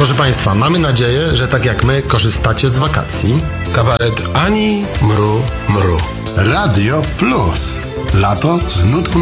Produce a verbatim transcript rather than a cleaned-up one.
Proszę Państwa, mamy nadzieję, że tak jak my korzystacie z wakacji. Kabaret Ani Mru Mru. Radio Plus. Lato z nutą